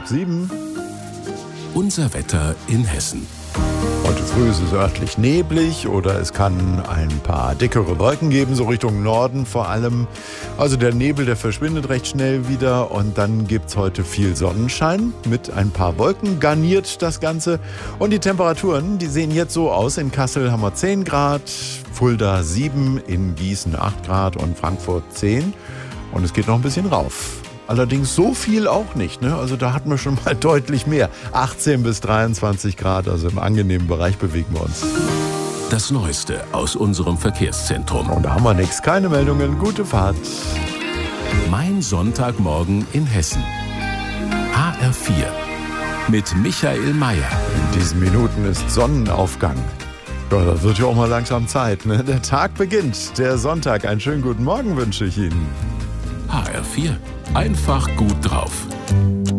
6:30. Unser Wetter in Hessen. Heute früh ist es örtlich neblig oder es kann ein paar dickere Wolken geben, so Richtung Norden vor allem. Also der Nebel, der verschwindet recht schnell wieder und dann gibt's heute viel Sonnenschein mit ein paar Wolken garniert das Ganze. Und die Temperaturen, die sehen jetzt so aus. In Kassel haben wir 10 Grad, Fulda 7, in Gießen 8 Grad und Frankfurt 10. Und es geht noch ein bisschen rauf. Allerdings so viel auch nicht, ne? Also da hatten wir schon mal deutlich mehr. 18 bis 23 Grad, also im angenehmen Bereich bewegen wir uns. Das Neueste aus unserem Verkehrszentrum. Und da haben wir nichts, keine Meldungen, gute Fahrt. Mein Sonntagmorgen in Hessen. HR4 mit Michael Mayer. In diesen Minuten ist Sonnenaufgang. Ja, das wird ja auch mal langsam Zeit, ne? Der Tag beginnt, der Sonntag. Einen schönen guten Morgen wünsche ich Ihnen. HR4. Einfach gut drauf.